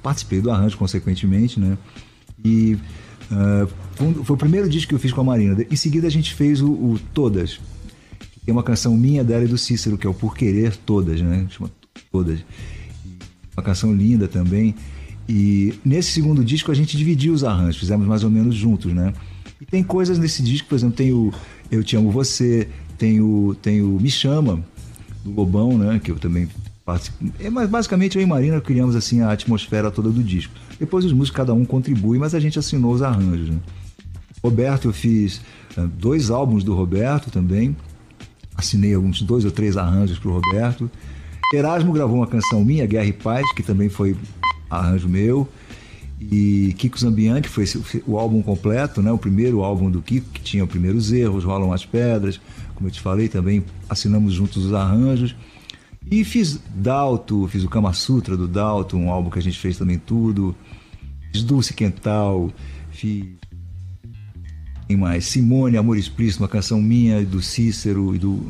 participei do arranjo, consequentemente, né? E foi o primeiro disco que eu fiz com a Marina. Em seguida a gente fez o Todas, que tem uma canção minha, dela e do Cícero, que é o Por Querer Todas, né? Chama Todas. Uma canção linda também. E nesse segundo disco a gente dividiu os arranjos, fizemos mais ou menos juntos, né? E tem coisas nesse disco, por exemplo, tem o Eu Te Amo Você, tem o Me Chama, do Lobão, né? Que eu também participo. Mas basicamente eu e Marina criamos assim a atmosfera toda do disco. Depois os músicos, cada um contribui, mas a gente assinou os arranjos, né? Roberto, eu fiz 2 álbuns do Roberto também. Assinei alguns 2 ou 3 arranjos pro Roberto. Erasmo gravou uma canção minha, Guerra e Paz, que também foi arranjo meu. E Kiko Zambian, que foi o álbum completo, né? O primeiro álbum do Kiko, que tinha os primeiros erros, Rolam as Pedras, como eu te falei, também assinamos juntos os arranjos. E fiz Dalto, fiz o Kama Sutra do Dalto, um álbum que a gente fez também tudo. Fiz Dulce Quental, fiz... Quem mais? Simone, Amor Explícito, uma canção minha, do Cícero e do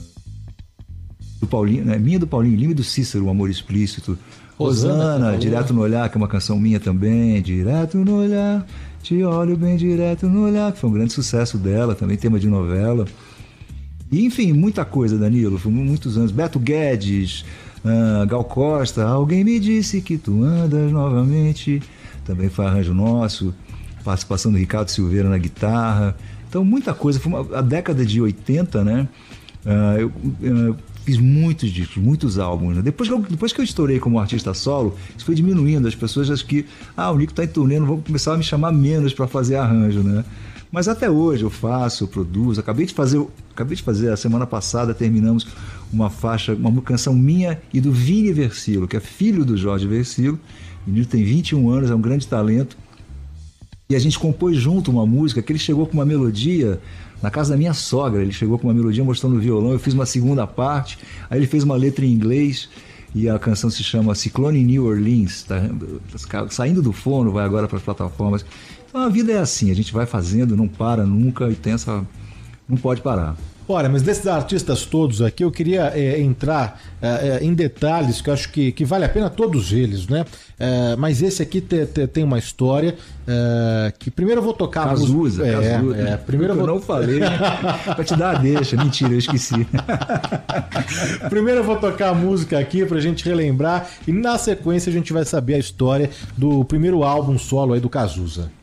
Paulinho, né? Minha, do Paulinho Lima e do Cícero, o Amor Explícito. Rosana, Direto no Olhar, que é uma canção minha também. Direto no Olhar, te olho bem direto no olhar, que foi um grande sucesso dela, também tema de novela. E, enfim, muita coisa, Danilo, foi muitos anos. Beto Guedes, Gal Costa, Alguém Me Disse Que Tu Andas Novamente, também foi arranjo nosso. Participação do Ricardo Silveira na guitarra. Então, muita coisa. Foi a década de 80, né? Eu fiz muitos discos, muitos álbuns, né? Depois que eu estourei como artista solo, isso foi diminuindo. As pessoas acham que o Nico tá em turnê, não vão começar a me chamar menos para fazer arranjo, né? Mas até hoje eu faço, eu produzo. Acabei de fazer a semana passada, terminamos uma canção minha e do Vini Versilo, que é filho do Jorge Versilo. O menino tem 21 anos, é um grande talento. E a gente compôs junto uma música que ele chegou com uma melodia na casa da minha sogra. Ele chegou com uma melodia mostrando o violão, eu fiz uma segunda parte, aí ele fez uma letra em inglês e a canção se chama Ciclone in New Orleans, tá saindo do forno, vai agora para as plataformas. Então a vida é assim, a gente vai fazendo, não para nunca e não pode parar. Olha, mas desses artistas todos aqui, eu queria entrar em detalhes que eu acho que vale a pena todos eles, né? Mas esse aqui tem uma história que primeiro eu vou tocar Cazuza. Primeiro eu não falei, pra te dar a deixa. Mentira, eu esqueci. Primeiro eu vou tocar a música aqui pra gente relembrar e na sequência a gente vai saber a história do primeiro álbum solo aí do Cazuza.